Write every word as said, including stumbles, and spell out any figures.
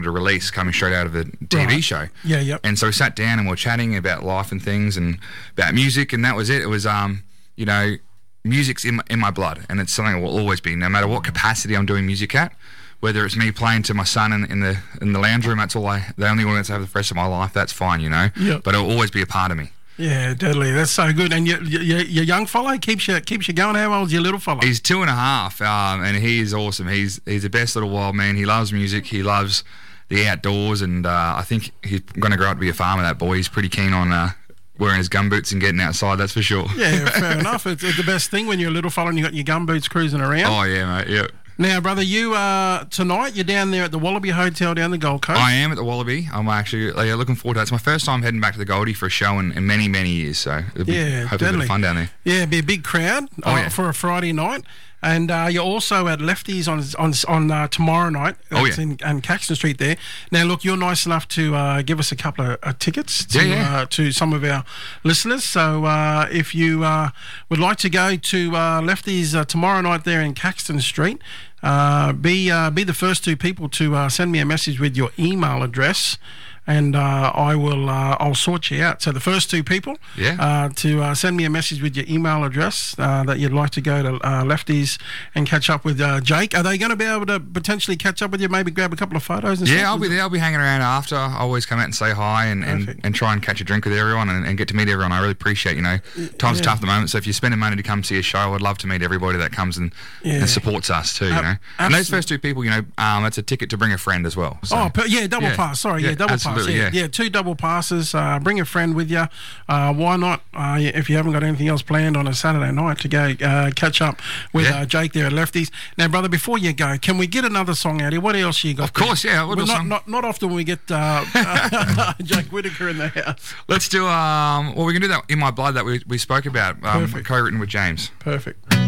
wanted to release coming straight out of the T V Right. show. Yeah, yep. And so we sat down and we were chatting about life and things and about music, and that was it. It was, um, you know, music's in my, in my blood, and it's something that will always be, no matter what capacity I'm doing music at. Whether it's me playing to my son in, in the in the lounge room, that's all I, the only audience I have the rest of my life, that's fine, you know. Yep. But it'll always be a part of me. Yeah, deadly. That's so good. And your, your, your young fellow keeps you keeps you going. How old's your little fellow? He's two and a half, um, and he is awesome. He's he's the best little wild man. He loves music. He loves the outdoors, and uh, I think he's going to grow up to be a farmer, that boy. He's pretty keen on uh, wearing his gumboots and getting outside, that's for sure. Yeah, fair enough. It's, it's the best thing when you're a little fella and you got your gumboots cruising around. Oh, yeah, mate, yeah. Now, brother, you uh, tonight you're down there at the Wallaby Hotel down the Gold Coast. I am at the Wallaby. I'm actually uh, looking forward to that. It's my first time heading back to the Goldie for a show in, in many, many years. So it'll be Yeah, hopefully a bit deadly. of fun down there. Yeah, it'll be a big crowd Oh, uh, yeah. for a Friday night. And uh, you're also at Lefties on on on uh, tomorrow night. Oh, It's yeah. in on Caxton Street there. Now, look, you're nice enough to uh, give us a couple of uh, tickets to Yeah, yeah. Uh, to some of our listeners. So uh, if you uh, would like to go to uh, Lefties uh, tomorrow night there in Caxton Street, uh, be uh, be the first two people to uh, send me a message with your email address. And uh, I will, uh, I'll sort you out. So the first two people, Yeah. uh, to uh, send me a message with your email address uh, that you'd like to go to uh, Lefties and catch up with uh, Jake. Are they going to be able to potentially catch up with you? Maybe grab a couple of photos and stuff? Yeah, I'll be there. I'll be hanging around after. I always come out and say hi and, and, Perfect. and try and catch a drink with everyone and, and get to meet everyone. I really appreciate, you know, time's yeah. tough at the moment. So if you're spending money to come see a show, I'd love to meet everybody that comes and, Yeah. and supports us too, you Ab- know. And those absolutely. first two people, you know, um, it's a ticket to bring a friend as well. So. Oh, per, yeah, double Yeah. pass. Sorry, yeah, Yeah, double pass. absolutely, Yeah, yeah. yeah, two double passes. Uh, bring a friend with you. Uh, why not? Uh, if you haven't got anything else planned on a Saturday night to go uh, catch up with Yeah. uh, Jake there at Lefties. Now, brother, before you go, can we get another song out here? What else you got? Of course, yeah. What Well, else not, song? not not often we get uh, Jake Whitaker in the house. Let's do, um, well, we can do that In My Blood that we, we spoke about, um, Perfect. co-written with James. Perfect.